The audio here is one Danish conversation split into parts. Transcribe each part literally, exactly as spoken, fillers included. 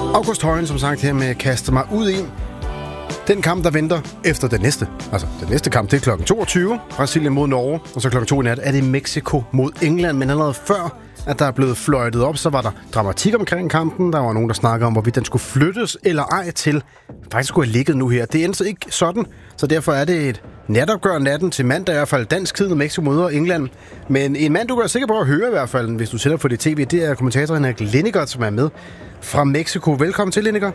August Højen, som sagt, her med kaster mig ud i den kamp, der venter efter den næste. Altså, den næste kamp, det er klokken toogtyve. Brasilien mod Norge. Og så klokken to i nat er det Mexico mod England. Men allerede før, at der er blevet fløjtet op, så var der dramatik omkring kampen. Der var nogen, der snakkede om, hvorvidt den skulle flyttes eller ej til. Faktisk skulle have ligget nu her. Det endte ikke sådan. Så derfor er det et natopgør natten til mandag, i hvert fald dansk tid, når Mexico møder England. Men en mand, du kan være sikker på at høre i hvert fald, hvis du sætter på det tv, det er kommentator Henrik Lineker, som er med fra Mexico. Velkommen til, Lineker.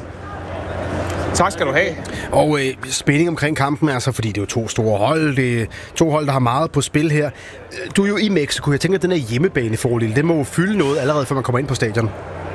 Tak skal du have. Og øh, spænding omkring kampen, altså, fordi det er jo to store hold. Det er to hold, der har meget på spil her. Du er jo i Mexico. Jeg tænker, at den her hjemmebanefordel, det må jo fylde noget allerede, før man kommer ind på stadion.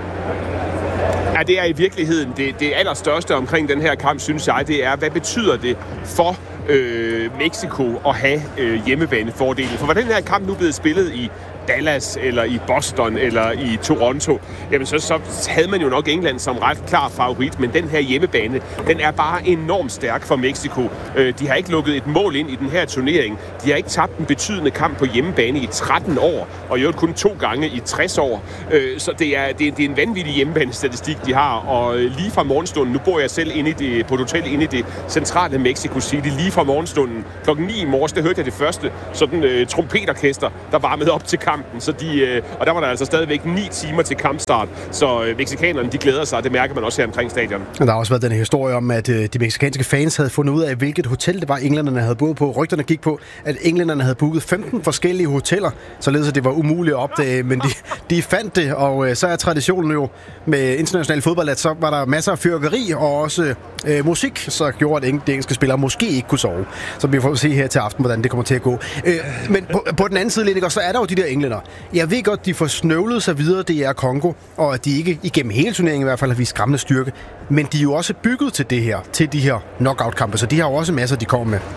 Ja, det er i virkeligheden det, det allerstørste omkring den her kamp, synes jeg. Det er, hvad betyder det for øh, Mexico at have øh, hjemmebanefordelen? For var den her kamp nu blevet spillet i Dallas, eller i Boston, eller i Toronto, jamen så, så havde man jo nok England som ret klar favorit, men den her hjemmebane, den er bare enormt stærk for Mexico. De har ikke lukket et mål ind i den her turnering. De har ikke tabt en betydende kamp på hjemmebane i tretten år, og i øvrigt kun to gange i tres år. Så det er, det er, det er en vanvittig hjemmebanestatistik, de har, og lige fra morgenstunden, nu bor jeg selv inde i det, på et hotel inde i det centrale Mexico City, lige fra morgenstunden, klokken ni i morges, der hørte jeg det første sådan uh, trompetorkester, der varmede op til kamp. Så de, øh, og der var der altså stadigvæk ni timer til kampstart, så øh, mexikanerne, de glæder sig, det mærker man også her omkring stadion. Og der har også været den her historie om, at øh, de mexikanske fans havde fundet ud af, hvilket hotel det var, englænderne havde boet på. Rygterne gik på, at englænderne havde booket femten forskellige hoteller, således at det var umuligt at opdage, men de, de fandt det, og øh, så er traditionen jo med international fodbold, at så var der masser af fyrværkeri og også øh, musik, så gjorde, at de engelske spillere måske ikke kunne sove. Så vi får se her til aften, hvordan det kommer til at gå. Øh, men på, på den anden side, Lineker, så er der jo de der englænder. Jeg ved godt, de får snøvlet sig videre, det er Kongo, og at de ikke igennem hele turneringen i hvert fald har vist skræmmende styrke. Men de er jo også bygget til det her, til de her knockout-kampe, så de har jo også masser, de kommer med.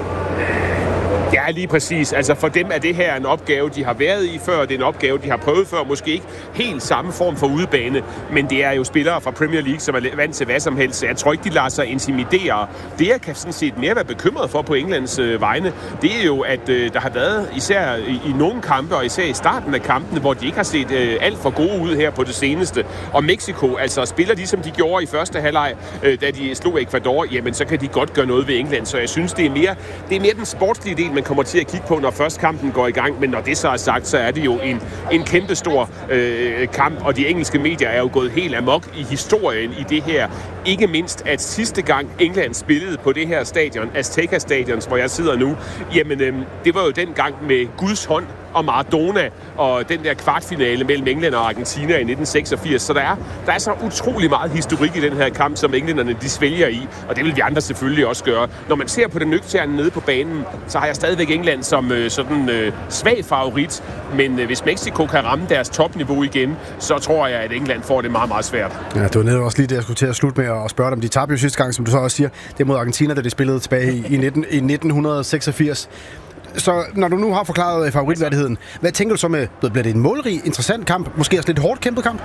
Ja, lige præcis. Altså for dem er det her en opgave, de har været i før. Det er en opgave, de har prøvet før. Måske ikke helt samme form for udebane, men det er jo spillere fra Premier League, som er vant til hvad som helst. Så jeg tror ikke, de lader sig intimidere. Det, jeg kan sådan set mere være bekymret for på Englands øh, vegne, det er jo, at øh, der har været især i, i nogle kampe, og især i starten af kampene, hvor de ikke har set øh, alt for gode ud her på det seneste. Og Mexico, altså spiller de, som de gjorde i første halvleg, øh, da de slog Ecuador, jamen så kan de godt gøre noget ved England. Så jeg synes, det er mere, det er mere den sportslige del, man kommer til at kigge på, når først kampen går i gang. Men når det så er sagt, så er det jo en, en kæmpestor øh, kamp, og de engelske medier er jo gået helt amok i historien i det her. Ikke mindst, at sidste gang England spillede på det her stadion, Azteca Stadion, hvor jeg sidder nu, jamen øh, det var jo den gang med Guds hånd og Maradona og den der kvartfinale mellem England og Argentina i nitten seksogfirs. Så der er, der er så utrolig meget historik i den her kamp, som englænderne de svælger i, og det vil vi andre selvfølgelig også gøre. Når man ser på det nøgterne nede på banen, så har jeg stadigvæk England som øh, sådan øh, svag favorit, men øh, hvis Mexico kan ramme deres topniveau igen, så tror jeg, at England får det meget, meget svært. Ja, det var netop også lige det, jeg skulle til at slutte med at spørge dem. De tabte jo sidste gang, som du så også siger, det er mod Argentina, da de spillede tilbage i, i, nitten, i nitten seksogfirs. Så når du nu har forklaret favoritværdigheden, hvad tænker du så med, bliver det en målrig, interessant kamp, måske også lidt hårdt kæmpet kamp?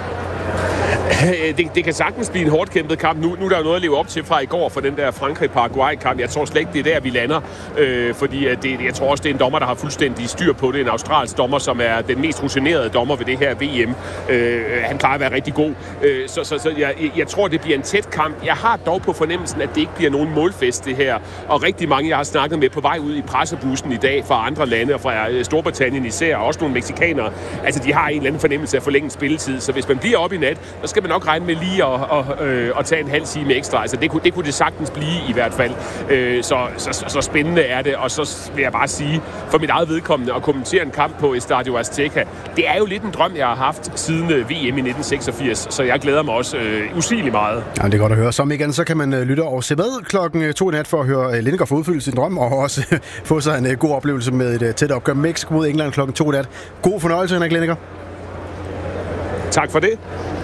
Det, det kan sagtens blive en hårdt kæmpet kamp. Nu, nu er der jo noget at leve op til fra i går for den der Frankrig-Paraguay-kamp. Jeg tror slet ikke, det er der, vi lander. Øh, fordi det, jeg tror også, det er en dommer, der har fuldstændig styr på det. En australsk dommer, som er den mest rutinerede dommer ved det her V M. Øh, han plejer at være rigtig god. Øh, så så, så jeg, jeg tror, det bliver en tæt kamp. Jeg har dog på fornemmelsen, at det ikke bliver nogen målfest, det her. Og rigtig mange, jeg har snakket med på vej ud i pressebussen i dag fra andre lande, og fra Storbritannien især, og også nogle mexikanere. Altså, de har en eller anden fornemmelse af forlænget spilletid. Så hvis man bliver op i nat, så skal man nok regne med lige at, at, at, at tage en halv time ekstra. Altså det kunne, det kunne det sagtens blive i hvert fald. Så, så, så spændende er det, og så vil jeg bare sige, for mit eget vedkommende, at kommentere en kamp på Estadio Azteca, det er jo lidt en drøm, jeg har haft siden V M i nitten seksogfirs, så jeg glæder mig også uh, usigeligt meget. Ja, det er godt at høre. Som igen, så kan man uh, lytte og se med klokken to i nat for at høre uh, Lineker få udfyldt sin drøm, og også uh, få sig en uh, god oplevelse med et uh, tæt opgør Mexico mod England klokken to i nat. God fornøjelse, Henrik Lineker. Tak for det.